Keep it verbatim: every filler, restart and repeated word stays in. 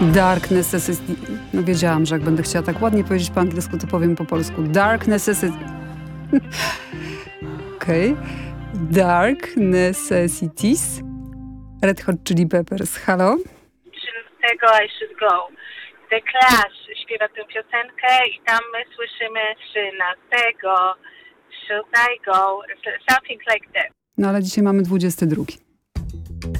Dark Necessity. No wiedziałam, że jak będę chciała tak ładnie powiedzieć po angielsku, to powiem po polsku. Dark Necessity. Okej. Okay. Dark Necessities. Red Hot Chili Peppers. Halo? trzynastego I Should Go. The Clash śpiewa tę piosenkę i tam my słyszymy trzynastego Should I Go. Something like that. No ale dzisiaj mamy dwudziesty drugi.